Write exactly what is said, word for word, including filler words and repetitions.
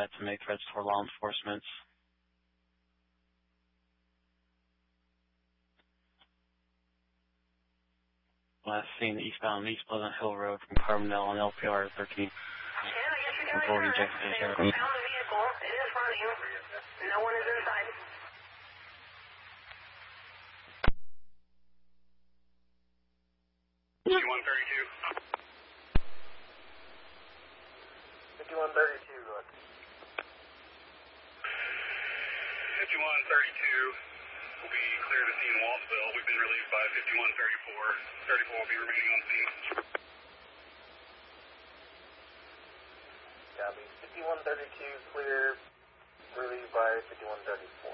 that to make threats toward law enforcement. Last seen eastbound East Pleasant Hill Road from Carbondale on L P R thirteen. Reporting Jackson County. Found the vehicle. It is running. No one is inside. fifty-one thirty-two. fifty-one thirty-two, look. fifty-one thirty-two will be clear to scene Walsville. We've been relieved by fifty-one thirty-four. thirty-four will be remaining on scene. Copy. fifty-one thirty-two clear, relieved by fifty-one thirty-four.